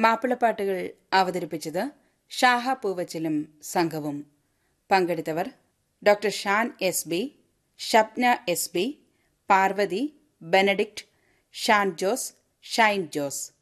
മാപ്പിളപ്പാട്ടുകൾ അവതരിപ്പിച്ചത് ഷാഹ പൂവച്ചലും സംഘവും. പങ്കെടുത്തവർ doctor Shaan S B, Shabna S B, Parvathi, Benedict, Shaan Jose, Shine Jose.